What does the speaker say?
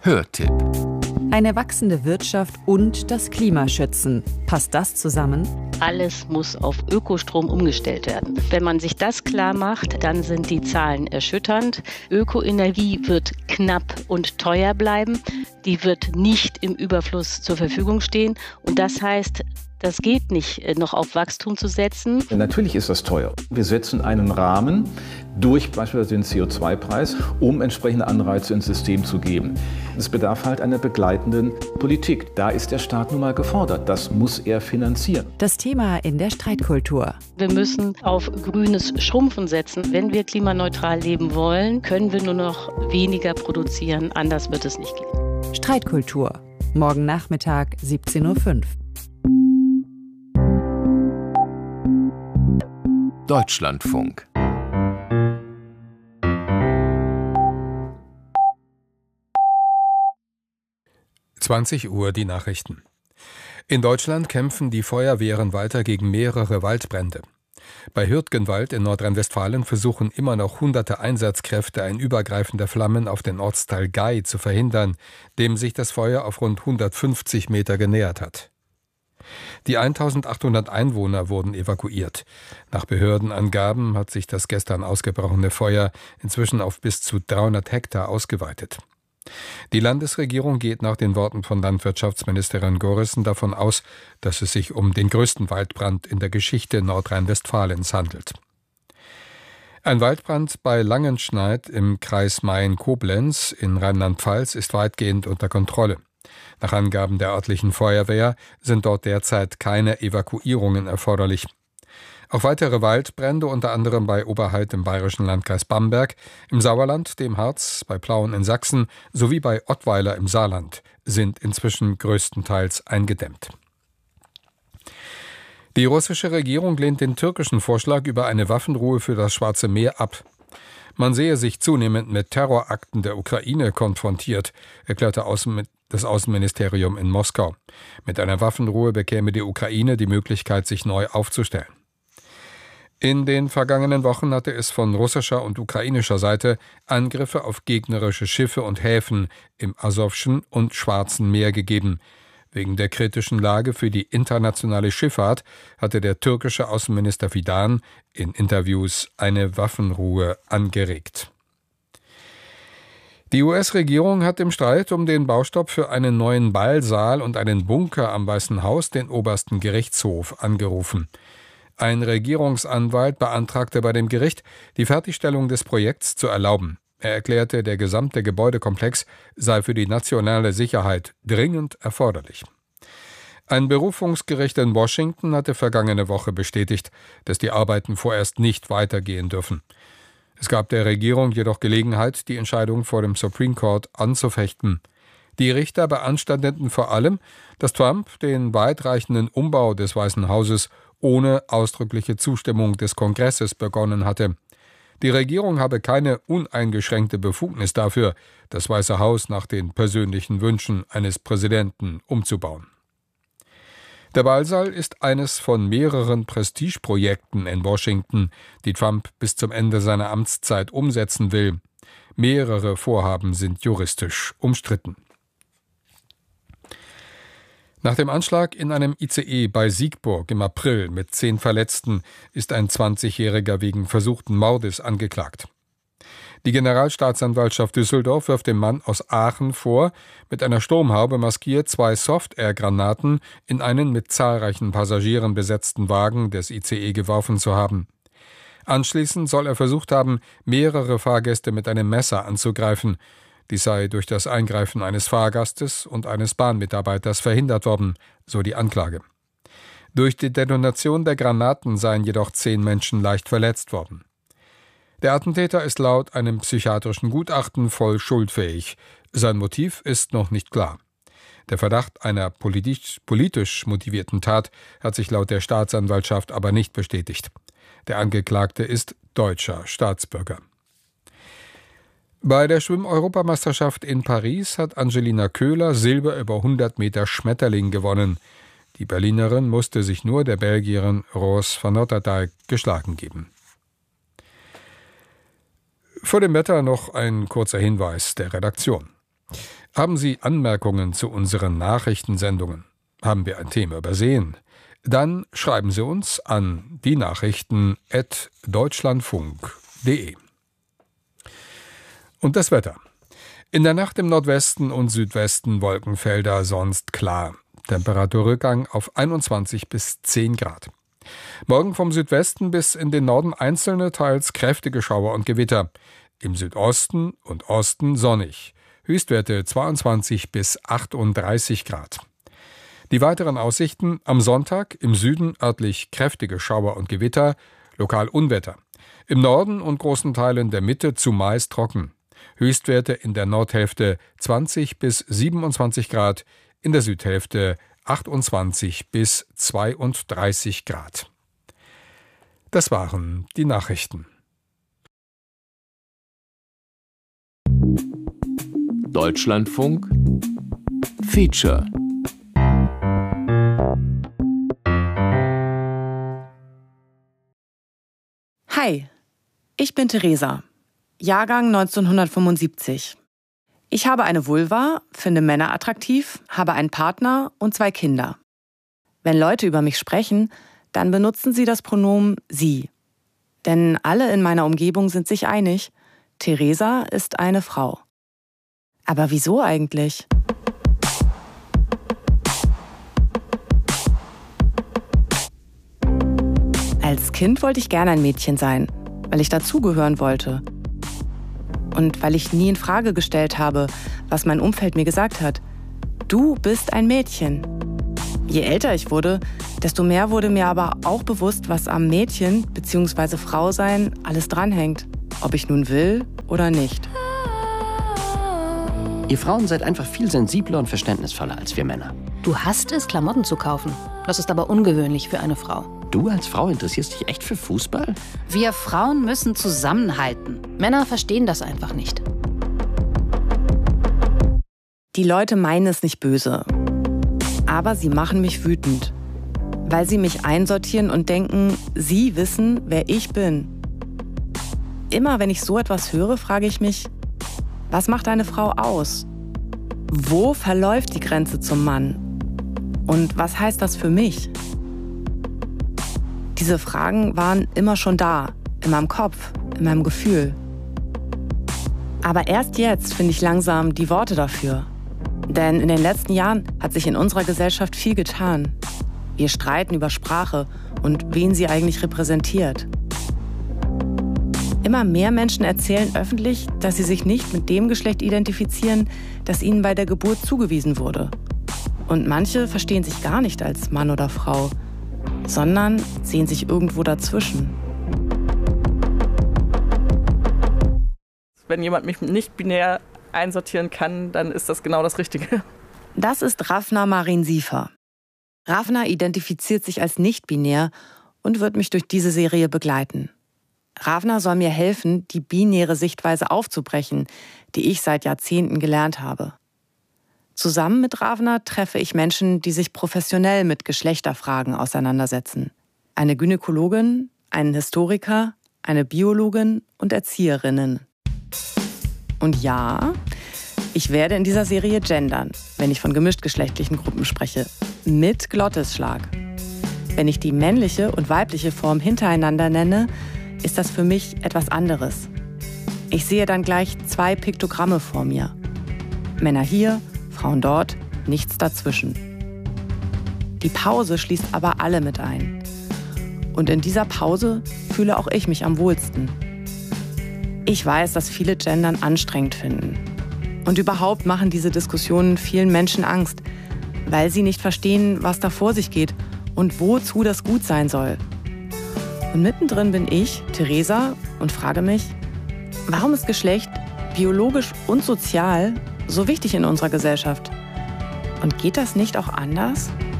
Hörtipp. Eine wachsende Wirtschaft und das Klima schützen. Passt das zusammen? Alles muss auf Ökostrom umgestellt werden. Wenn man sich das klar macht, dann sind die Zahlen erschütternd. Ökoenergie wird knapp und teuer bleiben. Die wird nicht im Überfluss zur Verfügung stehen. Und das heißt, das geht nicht, noch auf Wachstum zu setzen. Natürlich ist das teuer. Wir setzen einen Rahmen durch beispielsweise den CO2-Preis, um entsprechende Anreize ins System zu geben. Es bedarf halt einer begleitenden Politik. Da ist der Staat nun mal gefordert. Das muss er finanzieren. Das Thema in der Streitkultur. Wir müssen auf grünes Schrumpfen setzen. Wenn wir klimaneutral leben wollen, können wir nur noch weniger produzieren. Anders wird es nicht gehen. Streitkultur. Morgen Nachmittag 17:05 Uhr. Deutschlandfunk. Uhr die Nachrichten. In Deutschland kämpfen die Feuerwehren weiter gegen mehrere Waldbrände. Bei Hürtgenwald in Nordrhein-Westfalen versuchen immer noch hunderte Einsatzkräfte, ein Übergreifen der Flammen auf den Ortsteil Gay zu verhindern, dem sich das Feuer auf rund 150 Meter genähert hat. Die 1800 Einwohner wurden evakuiert. Nach Behördenangaben hat sich das gestern ausgebrochene Feuer inzwischen auf bis zu 300 Hektar ausgeweitet. Die Landesregierung geht nach den Worten von Landwirtschaftsministerin Gorissen davon aus, dass es sich um den größten Waldbrand in der Geschichte Nordrhein-Westfalens handelt. Ein Waldbrand bei Langenschneid im Kreis Mayen-Koblenz in Rheinland-Pfalz ist weitgehend unter Kontrolle. Nach Angaben der örtlichen Feuerwehr sind dort derzeit keine Evakuierungen erforderlich. Auch weitere Waldbrände, unter anderem bei Oberheid im bayerischen Landkreis Bamberg, im Sauerland, dem Harz, bei Plauen in Sachsen sowie bei Ottweiler im Saarland, sind inzwischen größtenteils eingedämmt. Die russische Regierung lehnt den türkischen Vorschlag über eine Waffenruhe für das Schwarze Meer ab. Man sehe sich zunehmend mit Terrorakten der Ukraine konfrontiert, erklärte das Außenministerium in Moskau. Mit einer Waffenruhe bekäme die Ukraine die Möglichkeit, sich neu aufzustellen. In den vergangenen Wochen hatte es von russischer und ukrainischer Seite Angriffe auf gegnerische Schiffe und Häfen im Asowschen und Schwarzen Meer gegeben. Wegen der kritischen Lage für die internationale Schifffahrt hatte der türkische Außenminister Fidan in Interviews eine Waffenruhe angeregt. Die US-Regierung hat im Streit um den Baustopp für einen neuen Ballsaal und einen Bunker am Weißen Haus den obersten Gerichtshof angerufen. Ein Regierungsanwalt beantragte bei dem Gericht, die Fertigstellung des Projekts zu erlauben. Er erklärte, der gesamte Gebäudekomplex sei für die nationale Sicherheit dringend erforderlich. Ein Berufungsgericht in Washington hatte vergangene Woche bestätigt, dass die Arbeiten vorerst nicht weitergehen dürfen. Es gab der Regierung jedoch Gelegenheit, die Entscheidung vor dem Supreme Court anzufechten. Die Richter beanstandeten vor allem, dass Trump den weitreichenden Umbau des Weißen Hauses ohne ausdrückliche Zustimmung des Kongresses begonnen hatte. Die Regierung habe keine uneingeschränkte Befugnis dafür, das Weiße Haus nach den persönlichen Wünschen eines Präsidenten umzubauen. Der Ballsaal ist eines von mehreren Prestigeprojekten in Washington, die Trump bis zum Ende seiner Amtszeit umsetzen will. Mehrere Vorhaben sind juristisch umstritten. Nach dem Anschlag in einem ICE bei Siegburg im April mit 10 Verletzten ist ein 20-Jähriger wegen versuchten Mordes angeklagt. Die Generalstaatsanwaltschaft Düsseldorf wirft dem Mann aus Aachen vor, mit einer Sturmhaube maskiert 2 Soft-Air-Granaten in einen mit zahlreichen Passagieren besetzten Wagen des ICE geworfen zu haben. Anschließend soll er versucht haben, mehrere Fahrgäste mit einem Messer anzugreifen. Dies sei durch das Eingreifen eines Fahrgastes und eines Bahnmitarbeiters verhindert worden, so die Anklage. Durch die Detonation der Granaten seien jedoch 10 Menschen leicht verletzt worden. Der Attentäter ist laut einem psychiatrischen Gutachten voll schuldfähig. Sein Motiv ist noch nicht klar. Der Verdacht einer politisch motivierten Tat hat sich laut der Staatsanwaltschaft aber nicht bestätigt. Der Angeklagte ist deutscher Staatsbürger. Bei der Schwimm-Europameisterschaft in Paris hat Angelina Köhler Silber über 100 Meter Schmetterling gewonnen. Die Berlinerin musste sich nur der Belgierin Roos van Notterdijk geschlagen geben. Vor dem Wetter noch ein kurzer Hinweis der Redaktion. Haben Sie Anmerkungen zu unseren Nachrichtensendungen? Haben wir ein Thema übersehen? Dann schreiben Sie uns an dienachrichten@deutschlandfunk.de. Und das Wetter. In der Nacht im Nordwesten und Südwesten Wolkenfelder, sonst klar. Temperaturrückgang auf 21 bis 10 Grad. Morgen vom Südwesten bis in den Norden einzelne, teils kräftige Schauer und Gewitter. Im Südosten und Osten sonnig. Höchstwerte 22 bis 38 Grad. Die weiteren Aussichten: am Sonntag im Süden örtlich kräftige Schauer und Gewitter, lokal Unwetter. Im Norden und großen Teilen der Mitte zumeist trocken. Höchstwerte in der Nordhälfte 20 bis 27 Grad, in der Südhälfte 28 bis 32 Grad. Das waren die Nachrichten. Deutschlandfunk Feature. Hi, ich bin Theresa, Jahrgang 1975. Ich habe eine Vulva, finde Männer attraktiv, habe einen Partner und 2 Kinder. Wenn Leute über mich sprechen, dann benutzen sie das Pronomen sie. Denn alle in meiner Umgebung sind sich einig, Theresa ist eine Frau. Aber wieso eigentlich? Als Kind wollte ich gerne ein Mädchen sein, weil ich dazugehören wollte. Und weil ich nie in Frage gestellt habe, was mein Umfeld mir gesagt hat. Du bist ein Mädchen. Je älter ich wurde, desto mehr wurde mir aber auch bewusst, was am Mädchen bzw. Frau sein alles dranhängt. Ob ich nun will oder nicht. Ihr Frauen seid einfach viel sensibler und verständnisvoller als wir Männer. Du hasst es, Klamotten zu kaufen. Das ist aber ungewöhnlich für eine Frau. Du als Frau interessierst dich echt für Fußball? Wir Frauen müssen zusammenhalten. Männer verstehen das einfach nicht. Die Leute meinen es nicht böse. Aber sie machen mich wütend. Weil sie mich einsortieren und denken, sie wissen, wer ich bin. Immer wenn ich so etwas höre, frage ich mich, was macht eine Frau aus? Wo verläuft die Grenze zum Mann? Und was heißt das für mich? Diese Fragen waren immer schon da, in meinem Kopf, in meinem Gefühl. Aber erst jetzt finde ich langsam die Worte dafür. Denn in den letzten Jahren hat sich in unserer Gesellschaft viel getan. Wir streiten über Sprache und wen sie eigentlich repräsentiert. Immer mehr Menschen erzählen öffentlich, dass sie sich nicht mit dem Geschlecht identifizieren, das ihnen bei der Geburt zugewiesen wurde. Und manche verstehen sich gar nicht als Mann oder Frau, sondern sehen sich irgendwo dazwischen. Wenn jemand mich nicht binär einsortieren kann, dann ist das genau das Richtige. Das ist Ravna Marin Siefer. Ravna identifiziert sich als nicht-binär und wird mich durch diese Serie begleiten. Ravna soll mir helfen, die binäre Sichtweise aufzubrechen, die ich seit Jahrzehnten gelernt habe. Zusammen mit Ravna treffe ich Menschen, die sich professionell mit Geschlechterfragen auseinandersetzen. Eine Gynäkologin, einen Historiker, eine Biologin und Erzieherinnen. Und ja, ich werde in dieser Serie gendern, wenn ich von gemischtgeschlechtlichen Gruppen spreche. Mit Glottisschlag. Wenn ich die männliche und weibliche Form hintereinander nenne, ist das für mich etwas anderes. Ich sehe dann gleich 2 Piktogramme vor mir. Männer hier, Frauen dort, nichts dazwischen. Die Pause schließt aber alle mit ein. Und in dieser Pause fühle auch ich mich am wohlsten. Ich weiß, dass viele Gendern anstrengend finden. Und überhaupt machen diese Diskussionen vielen Menschen Angst, weil sie nicht verstehen, was da vor sich geht und wozu das gut sein soll. Und mittendrin bin ich, Theresa, und frage mich, warum ist Geschlecht biologisch und sozial so wichtig in unserer Gesellschaft? Und geht das nicht auch anders?